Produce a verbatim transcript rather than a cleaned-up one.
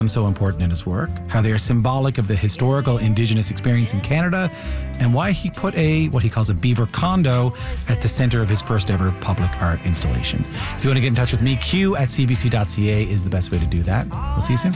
so important in his work, how they are symbolic of the historical Indigenous experience in Canada, and why he put a, what he calls a beaver condo at the center of his first ever public art installation. If you want to get in touch with me, q at c b c dot c a is the best way to do that. We'll see you soon.